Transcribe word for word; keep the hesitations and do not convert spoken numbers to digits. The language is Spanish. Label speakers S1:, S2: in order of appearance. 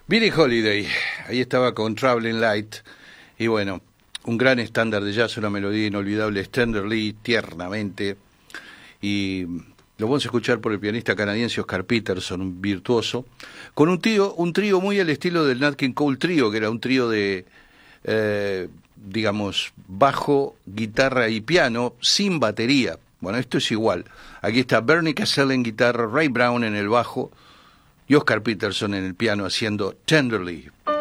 S1: Billie Holiday, ahí estaba con Traveling Light, y bueno, un gran estándar de jazz, una melodía inolvidable, Tenderly, tiernamente, y lo vamos a escuchar por el pianista canadiense Oscar Peterson, un virtuoso, con un trío, un trío muy al estilo del Nat King Cole Trío, que era un trío de, eh, digamos, bajo, guitarra y piano, sin batería. Bueno, esto es igual. Aquí está Bernie Casell en guitarra, Ray Brown en el bajo, y Oscar Peterson en el piano haciendo Tenderly.